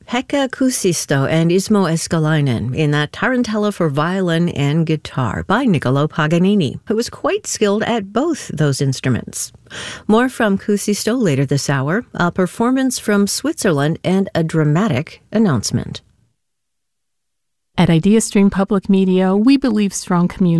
Pekka Kuusisto and Ismo Eskalainen in that Tarantella for violin and guitar by Niccolo Paganini, who was quite skilled at both those instruments. More from Kuusisto later this hour, a performance from Switzerland, and a dramatic announcement. At IdeaStream Public Media, we believe strong communities